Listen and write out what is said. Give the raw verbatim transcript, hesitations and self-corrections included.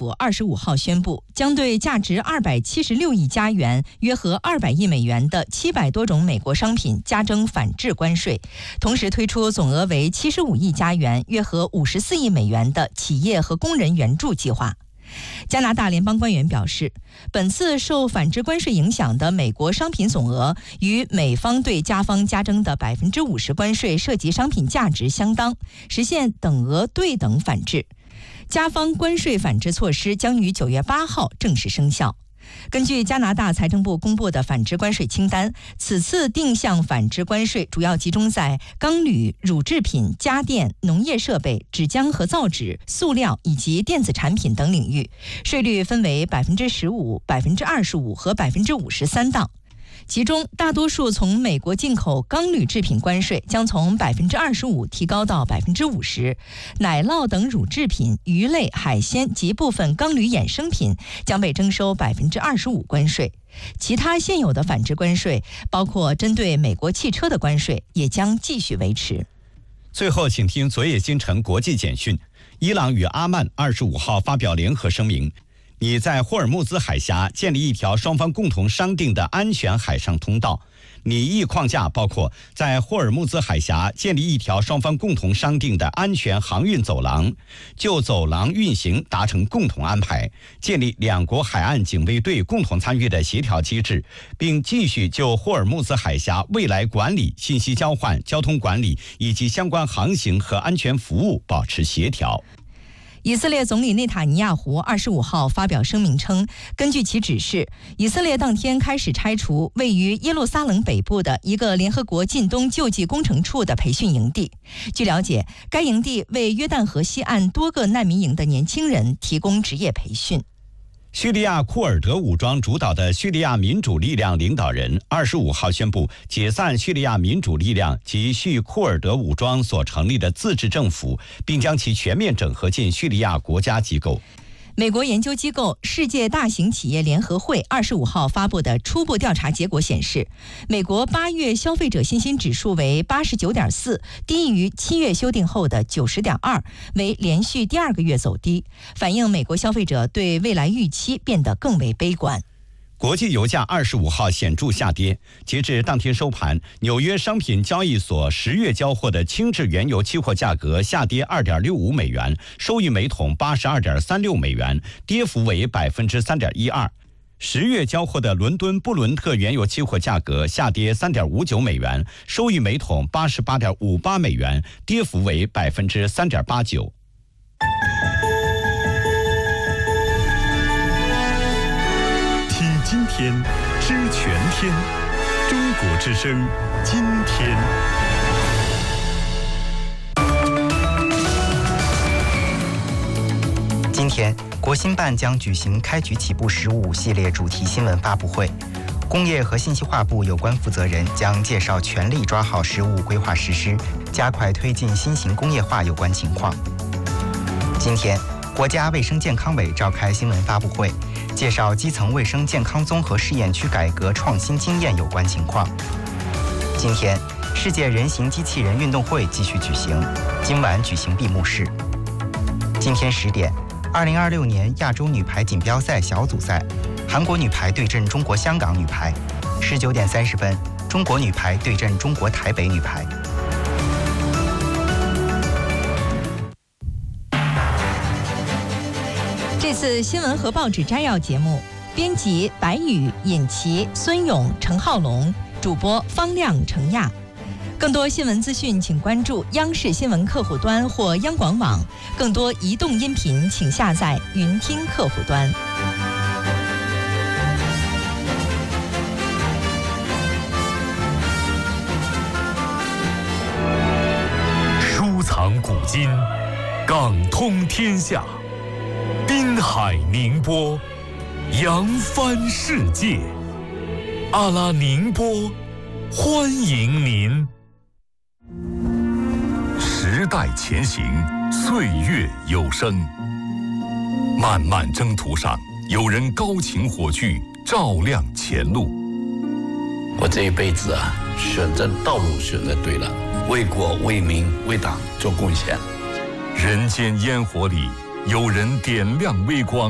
府二十五号宣布，将对价值二百七十六亿加元、约合二百亿美元的七百多种美国商品加征反制关税，同时推出总额为七十五亿加元、约合五十四亿美元的企业和工人援助计划。加拿大联邦官员表示，本次受反制关税影响的美国商品总额与美方对加方加征的百分之五十关税涉及商品价值相当，实现等额对等反制。加方关税反制措施将于九月八号正式生效。根据加拿大财政部公布的反制关税清单，此次定向反制关税主要集中在钢铝、乳制品、家电、农业设备、纸浆和造纸、塑料以及电子产品等领域，税率分为百分之十五、百分之二十五和百分之五十三档。其中，大多数从美国进口钢铝制品关税将从百分之二十五提高到百分之五十，奶酪等乳制品、鱼类、海鲜及部分钢铝衍生品将被征收百分之二十五关税。其他现有的反制关税，包括针对美国汽车的关税，也将继续维持。 最后，请听昨夜今晨国际简讯：伊朗与阿曼二十五号发表联合声明。拟在霍尔木兹海峡建立一条双方共同商定的安全海上通道。拟议框架包括在霍尔木兹海峡建立一条双方共同商定的安全航运走廊，就走廊运行达成共同安排，建立两国海岸警卫队共同参与的协调机制，并继续就霍尔木兹海峡未来管理、信息交换、交通管理以及相关航行和安全服务保持协调。 以色列总理内塔尼亚胡二十五号发表声明称，根据其指示，以色列当天开始拆除位于耶路撒冷北部的一个联合国近东救济工程处的培训营地。据了解，该营地为约旦河西岸多个难民营的年轻人提供职业培训。 叙利亚库尔德武装主导的叙利亚民主力量领导人二十五号宣布解散叙利亚民主力量及叙库尔德武装所成立的自治政府，并将其全面整合进叙利亚国家机构。 美国研究机构世界大型企业联合会二十五号发布的初步调查结果显示，美国八月消费者信心指数为八十九点四，低于七月修订后的九十点二，为连续第二个月走低，反映美国消费者对未来预期变得更为悲观。 国际油价二十五号显著下跌，截至当天收盘，纽约商品交易所十月交货的轻质原油期货价格下跌二点六五美元，收于每桶八十二点三六美元，跌幅为百分之三点一二。十月交货的伦敦布伦特原油期货价格下跌三点五九美元，收于每桶八十八点五八美元，跌幅为百分之三点八九。 今天知全天，中国之声今天。 今天，国新办将举行开局起步十五系列主题新闻发布会，工业和信息化部有关负责人将介绍全力抓好十五规划实施，加快推进新型工业化有关情况。今天，国家卫生健康委召开新闻发布会，介绍基层卫生健康综合试验区改革创新经验有关情况。今天，世界人形机器人运动会继续举行，今晚举行闭幕式。今天十点，二零二六年亚洲女排锦标赛小组赛，韩国女排对阵中国香港女排；十九点三十分，中国女排对阵中国台北女排。 这次新闻和报纸摘要节目，编辑白宇、尹琪、孙勇、陈浩龙，主播方亮、程亚。更多新闻资讯，请关注央视新闻客户端或央广网。更多移动音频，请下载云听客户端。 收藏古今，港通天下。滨海宁波，扬帆世界。阿拉宁波，欢迎您。时代前行，岁月有声。漫漫征途上，有人高擎火炬，照亮前路。 我这一辈子啊，选择道路选择对了，为国为民为党做贡献。 人间烟火里，有人点亮微光。